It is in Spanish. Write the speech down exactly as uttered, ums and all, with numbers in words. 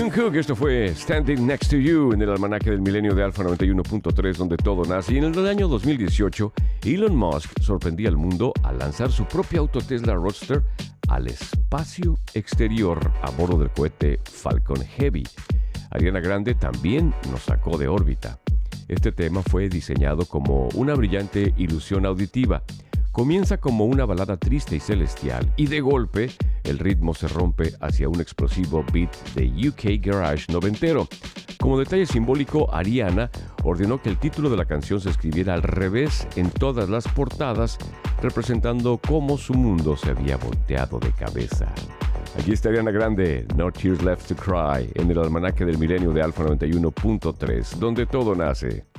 Jungkook, esto fue Standing Next to You en el almanaque del milenio de Alfa noventa y uno punto tres, donde todo nace. Y en el año dos mil dieciocho, Elon Musk sorprendía al mundo al lanzar su propio auto Tesla Roadster al espacio exterior a bordo del cohete Falcon Heavy. Ariana Grande también nos sacó de órbita. Este tema fue diseñado como una brillante ilusión auditiva. Comienza como una balada triste y celestial, y de golpe el ritmo se rompe hacia un explosivo beat de U K Garage noventero. Como detalle simbólico, Ariana ordenó que el título de la canción se escribiera al revés en todas las portadas, representando cómo su mundo se había volteado de cabeza. Aquí está Ariana Grande, No Tears Left to Cry, en el almanaque del milenio de Alfa noventa y uno punto tres, donde todo nace.